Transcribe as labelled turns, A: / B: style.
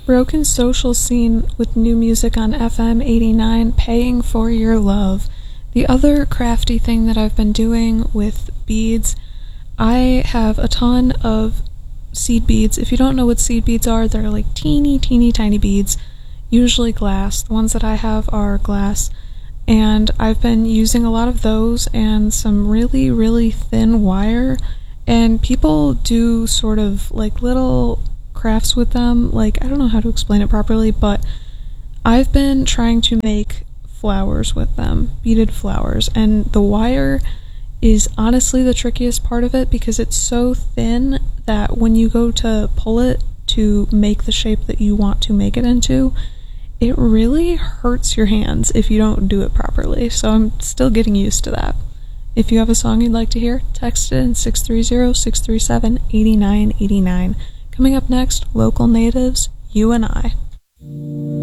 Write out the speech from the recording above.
A: broken social scene with new music on FM 89, Paying for Your Love. The other crafty thing that I've been doing with beads, I have a ton of seed beads. If you don't know what seed beads are, they're like teeny tiny beads, usually glass. The ones that I have are glass, and I've been using a lot of those and some really thin wire, and people do sort of like little crafts with them. Like, I don't know how to explain it properly, but I've been trying to make flowers with them, beaded flowers, and the wire is honestly the trickiest part of it because it's so thin that when you go to pull it to make the shape that you want to make it into, it really hurts your hands if you don't do it properly. So I'm still getting used to that. If you have a song you'd like to hear, text it in 630-637-8989. Coming up next, Local Natives, You and I.